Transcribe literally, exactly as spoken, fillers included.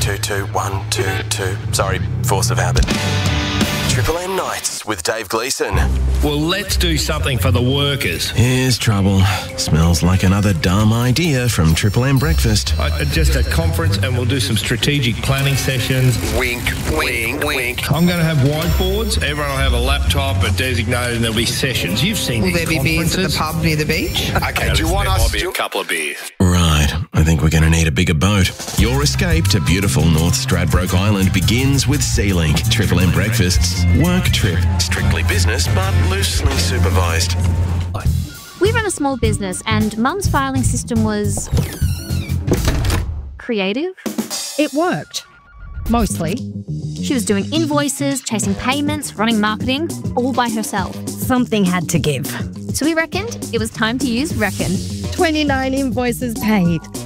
two two one two two. Sorry, force of habit. Triple M Nights with Dave Gleeson. Well, let's do something for the workers. Here's trouble. Smells like another dumb idea from Triple M Breakfast. I, just a conference and we'll do some strategic planning sessions. Wink, wink, wink. I'm going to have whiteboards. Everyone will have a laptop, a designated, and there'll be sessions. You've seen Will these there be beers at the pub near the beach? Okay, do you want there us might be to... a couple of beers. Right, I think we're going to need a bigger boat. Your escape to beautiful North Stradbroke Island begins with SeaLink. Triple M Breakfast's work trip. Strictly business, but loosely supervised. We run a small business and Mum's filing system was... creative. It worked. Mostly. She was doing invoices, chasing payments, running marketing, all by herself. Something had to give. So we reckoned it was time to use Reckon. twenty-nine invoices paid.